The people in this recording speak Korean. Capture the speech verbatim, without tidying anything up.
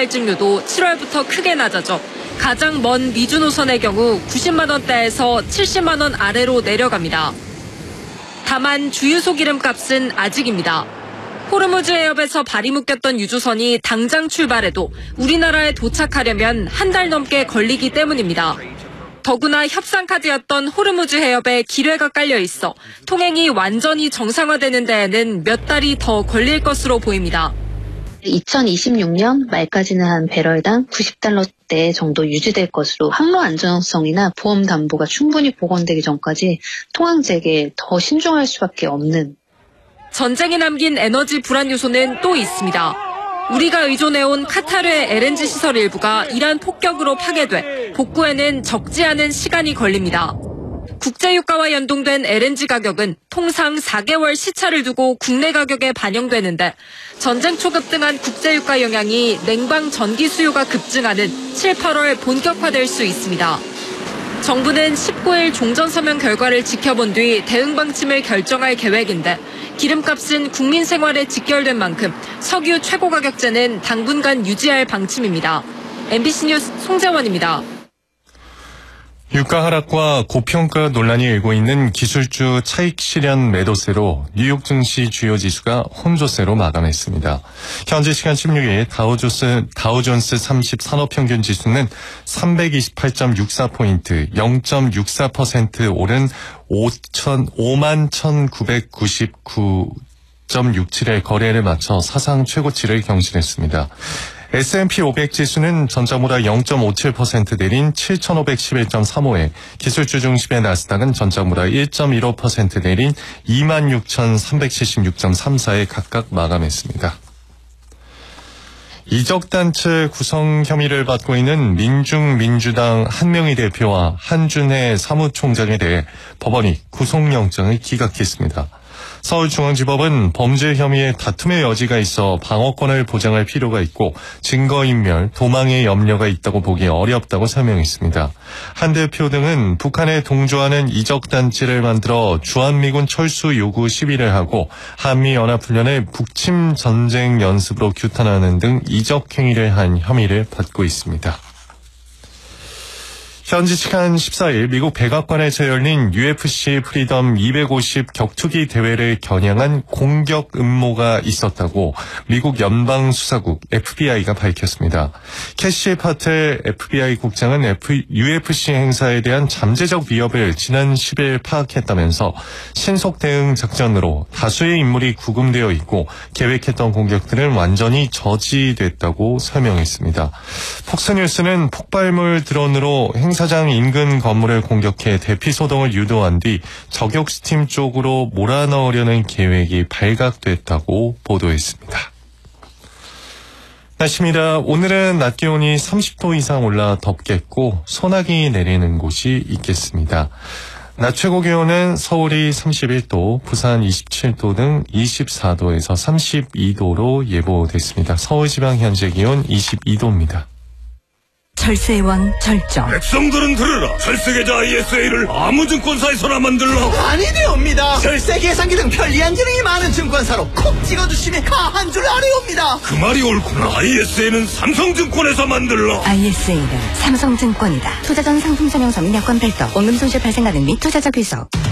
발증료도 칠월부터 크게 낮아져 가장 먼 미주 노선의 경우 구십만 원대에서 칠십만 원 아래로 내려갑니다. 다만 주유소 기름값은 아직입니다. 호르무즈 해협에서 발이 묶였던 유조선이 당장 출발해도 우리나라에 도착하려면 한 달 넘게 걸리기 때문입니다. 더구나 협상카드였던 호르무즈 해협에 기뢰가 깔려 있어 통행이 완전히 정상화되는 데에는 몇 달이 더 걸릴 것으로 보입니다. 이천이십육 년 말까지는 한 배럴당 구십 달러대 정도 유지될 것으로 항로 안전성이나 보험 담보가 충분히 복원되기 전까지 통항 재개에 더 신중할 수밖에 없는. 전쟁이 남긴 에너지 불안 요소는 또 있습니다. 우리가 의존해온 카타르의 엘엔지 시설 일부가 이란 폭격으로 파괴돼 복구에는 적지 않은 시간이 걸립니다. 국제유가와 연동된 엘엔지 가격은 통상 사 개월 시차를 두고 국내 가격에 반영되는데 전쟁 초 급등한 국제유가 영향이 냉방 전기 수요가 급증하는 칠, 팔월 본격화될 수 있습니다. 정부는 십구 일 종전서명 결과를 지켜본 뒤 대응 방침을 결정할 계획인데 기름값은 국민 생활에 직결된 만큼 석유 최고 가격제는 당분간 유지할 방침입니다. 엠비씨 뉴스 송재원입니다. 유가 하락과 고평가 논란이 일고 있는 기술주 차익 실현 매도세로 뉴욕 증시 주요 지수가 혼조세로 마감했습니다. 현지 시간 십육 일 다우존스, 다우존스 삼십 산업평균 지수는 삼백이십팔 점 육사 포인트, 영 점 육사 퍼센트 오른 오만 천구백구십구 점 육칠의 거래를 마쳐 사상 최고치를 경신했습니다. 에스 앤 피 오백 지수는 전장보다 영 점 오칠 퍼센트 내린 칠천오백십일 점 삼오에 기술주 중심의 나스닥은 전장보다 일 점 일오 퍼센트 내린 이만 육천삼백칠십육 점 삼사에 각각 마감했습니다. 이적단체 구성 혐의를 받고 있는 민중민주당 한명희 대표와 한준혜 사무총장에 대해 법원이 구속영장을 기각했습니다. 서울중앙지법은 범죄 혐의에 다툼의 여지가 있어 방어권을 보장할 필요가 있고 증거인멸, 도망의 염려가 있다고 보기 어렵다고 설명했습니다. 한 대표 등은 북한에 동조하는 이적단체를 만들어 주한미군 철수 요구 시위를 하고 한미연합훈련을 북침 전쟁 연습으로 규탄하는 등 이적 행위를 한 혐의를 받고 있습니다. 현지 시간 십사 일 미국 백악관에서 열린 유에프씨 프리덤 이백오십 격투기 대회를 겨냥한 공격 음모가 있었다고 미국 연방수사국 에프비아이가 밝혔습니다. 캐시 파텔 에프비아이 국장은 유에프씨 행사에 대한 잠재적 위협을 지난 십 일 파악했다면서 신속 대응 작전으로 다수의 인물이 구금되어 있고 계획했던 공격들은 완전히 저지됐다고 설명했습니다. 폭스뉴스는 폭발물 드론으로 행 행사장 인근 건물을 공격해 대피 소동을 유도한 뒤 저격 스팀 쪽으로 몰아넣으려는 계획이 발각됐다고 보도했습니다. 날씨입니다. 오늘은 낮 기온이 삼십 도 이상 올라 덥겠고 소나기 내리는 곳이 있겠습니다. 낮 최고 기온은 서울이 삼십일 도, 부산 이십칠 도 등 이십사 도에서 삼십이 도로 예보됐습니다. 서울 지방 현재 기온 이십이 도입니다. 절세의 왕 절정. 백성들은 들으라. 절세계좌 아이에스에이를 아무 증권사에서나 만들라. 아니 되옵니다. 절세 계산기 등 편리한 기능이 많은 증권사로 콕 찍어주시면 다 한 줄 아래옵니다. 그 말이 옳구나. 아이에스에이는 삼성증권에서 만들라. 아이에스에이는 삼성증권이다. 투자 전 상품 설명 서민 약관 발도, 원금 손실 발생 가능 및 투자자 귀속.